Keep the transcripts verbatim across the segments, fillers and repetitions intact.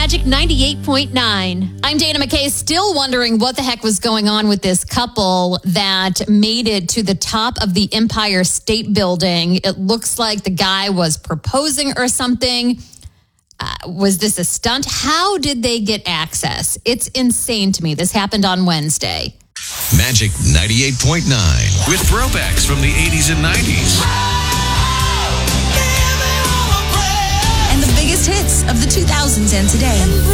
Magic ninety-eight point nine. I'm Dana McKay, still wondering what the heck was going on with this couple that made it to the top of the Empire State Building. It looks like the guy was proposing or something. Uh, was this a stunt? How did they get access? It's insane to me. This happened on Wednesday. Magic ninety-eight point nine with throwbacks from the eighties and nineties. And the biggest hits of the two thousands and today.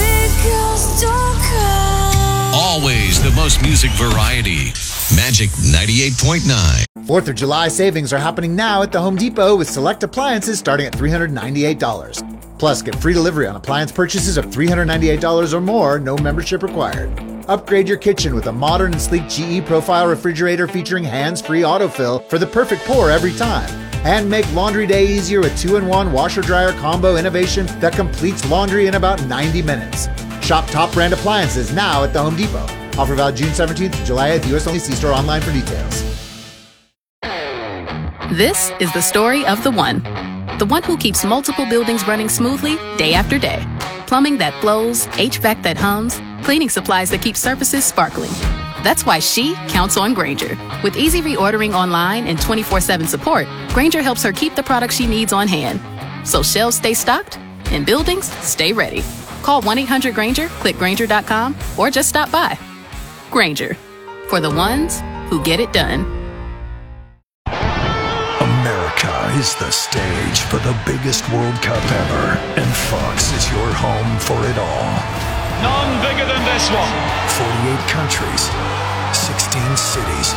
Always the most music variety. Magic ninety-eight point nine. fourth of July savings are happening now at the Home Depot with select appliances starting at three hundred ninety-eight dollars. Plus, get free delivery on appliance purchases of three hundred ninety-eight dollars or more, no membership required. Upgrade your kitchen with a modern and sleek G E Profile refrigerator featuring hands-free autofill for the perfect pour every time. And make laundry day easier with two in one washer-dryer combo innovation that completes laundry in about ninety minutes. Shop top brand appliances now at the Home Depot. Offer valid June seventeenth to July eighth. U S only. See store online for details. This is the story of the one. The one who keeps multiple buildings running smoothly day after day. Plumbing that flows, H V A C that hums, cleaning supplies that keep surfaces sparkling. That's why she counts on Grainger. With easy reordering online and twenty-four seven support, Grainger helps her keep the products she needs on hand. So shelves stay stocked and buildings stay ready. Call one eight hundred Grainger, click Grainger dot com, or just stop by. Grainger, for the ones who get it done. America is the stage for the biggest World Cup ever, and Fox is your home for it all. None bigger than this one. forty-eight countries, sixteen cities,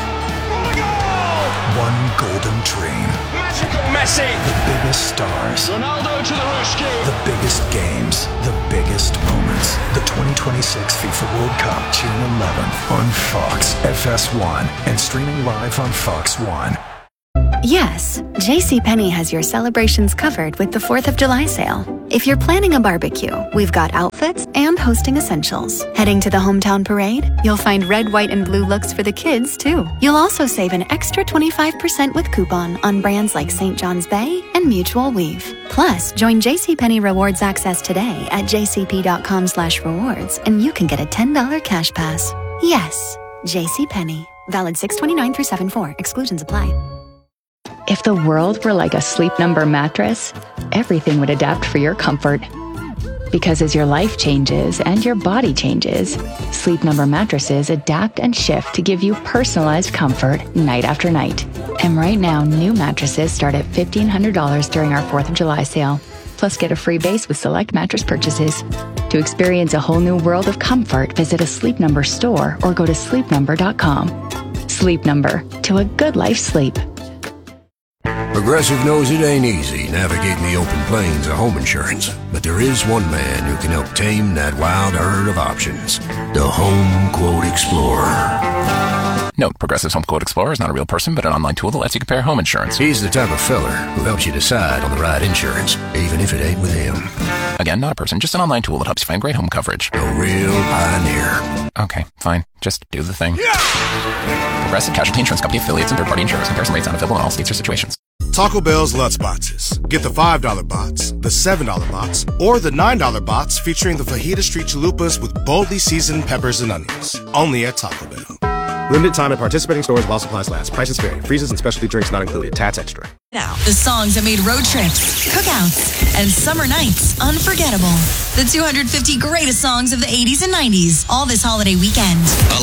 one golden dream. Magical Messi. The biggest stars. Ronaldo to the rescue. The biggest games. The biggest moments. The twenty twenty-six FIFA World Cup, June eleventh on Fox F S one and streaming live on Fox One. Yes, JCPenney has your celebrations covered with the fourth of July sale. If you're planning a barbecue, we've got outfits and hosting essentials. Heading to the hometown parade, you'll find red, white, and blue looks for the kids, too. You'll also save an extra twenty-five percent with coupon on brands like Saint John's Bay and Mutual Weave. Plus, join JCPenney Rewards Access today at jcp.com slash rewards, and you can get a ten dollars cash pass. Yes, JCPenney. Valid six twenty-nine through seven four. Exclusions apply. If the world were like a Sleep Number mattress, everything would adapt for your comfort. Because as your life changes and your body changes, Sleep Number mattresses adapt and shift to give you personalized comfort night after night. And right now, new mattresses start at fifteen hundred dollars during our fourth of July sale. Plus, get a free base with select mattress purchases. To experience a whole new world of comfort, visit a Sleep Number store or go to sleep number dot com. Sleep Number, to a good life sleep. Progressive knows it ain't easy navigating the open plains of home insurance, but there is one man who can help tame that wild herd of options. The Home Quote Explorer. Note, Progressive's Home Quote Explorer is not a real person, but an online tool that lets you compare home insurance. He's the type of feller who helps you decide on the right insurance, even if it ain't with him. Again, not a person, just an online tool that helps you find great home coverage. A real pioneer. Okay, fine. Just do the thing. Yeah! Progressive Casualty Insurance Company affiliates and third-party insurers. Comparison rates not available in all states or situations. Taco Bell's Lutz Boxes. Get the five dollar box, the seven dollar box, or the nine dollar box featuring the Fajita Street Chalupas with boldly seasoned peppers and onions. Only at Taco Bell. Limited time at participating stores while supplies last. Prices vary. Freezes and specialty drinks not included. Tats extra. Now, the songs that made road trips, cookouts, and summer nights unforgettable. The two hundred fifty greatest songs of the eighties and nineties, all this holiday weekend.